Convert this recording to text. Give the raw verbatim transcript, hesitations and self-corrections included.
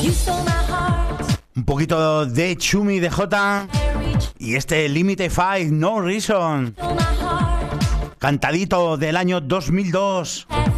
Un poquito de Chumi de Jota y este Límite cinco, No Reason, cantadito del año dos mil dos.